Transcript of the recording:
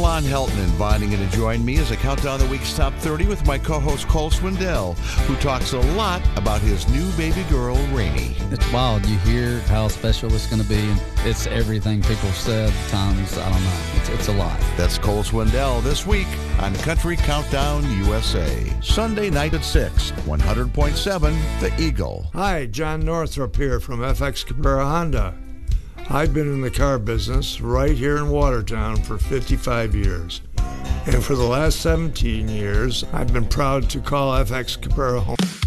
Lon Helton, inviting you to join me as I count down the week's top 30 with my co-host Cole Swindell, who talks a lot about his new baby girl, Rainey. It's wild. You hear how special it's going to be, and it's everything people said times, I don't know. It's a lot. That's Cole Swindell this week on Country Countdown USA. Sunday night at 6, 100.7 The Eagle. Hi, John Northrup here from FX Cabrera Honda. I've been in the car business right here in Watertown for 55 years. And for the last 17 years, I've been proud to call FX Cabrera home.